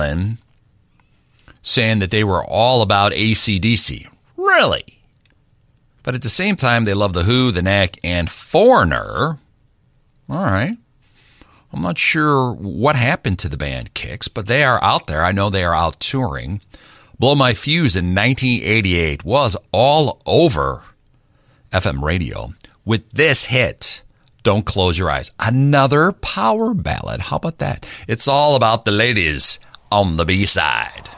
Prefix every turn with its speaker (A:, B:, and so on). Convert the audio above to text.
A: Dylan saying that they were all about AC/DC. Really? But at the same time, they love The Who, The Knack, and Foreigner. All right. I'm not sure what happened to the band Kix, but they are out there. I know they are out touring. Blow My Fuse in 1988 was all over FM radio with this hit, Don't Close Your Eyes. Another power ballad. How about that? It's all about the ladies on the B-side.